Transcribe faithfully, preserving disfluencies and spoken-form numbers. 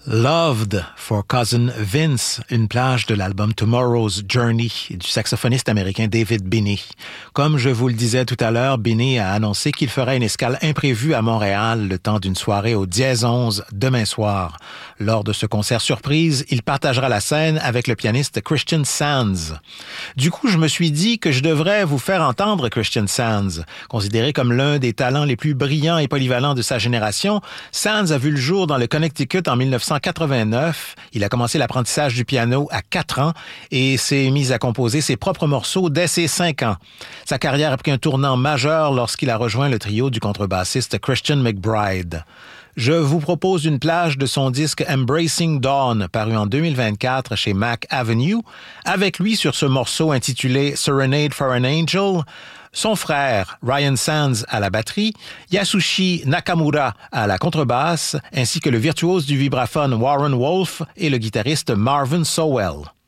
Loved for Cousin Vince, une plage de l'album Tomorrow's Journey du saxophoniste américain David Binney. Comme je vous le disais tout à l'heure, Binney a annoncé qu'il ferait une escale imprévue à Montréal le temps d'une soirée au Dièse onze demain soir. Lors de ce concert surprise, il partagera la scène avec le pianiste Christian Sands. Du coup, je me suis dit que je devrais vous faire entendre Christian Sands. Considéré comme l'un des talents les plus brillants et polyvalents de sa génération, Sands a vu le jour dans le Connecticut en dix-neuf cent quatre-vingt-neuf. Il a commencé l'apprentissage du piano à quatre ans et s'est mis à composer ses propres morceaux dès ses cinq ans. Sa carrière a pris un tournant majeur lorsqu'il a rejoint le trio du contrebassiste Christian McBride. Je vous propose une plage de son disque Embracing Dawn, paru en deux mille vingt-quatre chez Mac Avenue. Avec lui sur ce morceau intitulé Serenade for an Angel, son frère Ryan Sands à la batterie, Yasushi Nakamura à la contrebasse, ainsi que le virtuose du vibraphone Warren Wolf et le guitariste Marvin Sowell.